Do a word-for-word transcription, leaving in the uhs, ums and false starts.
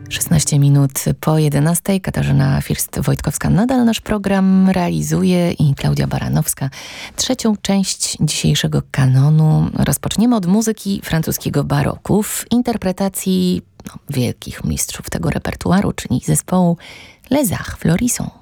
szesnaście minut po jedenastej. Katarzyna First-Wojtkowska nadal nasz program realizuje i Klaudia Baranowska. Trzecią część dzisiejszego kanonu rozpoczniemy od muzyki francuskiego baroku w interpretacji no, wielkich mistrzów tego repertuaru, czyli zespołu Les Arts Florissants.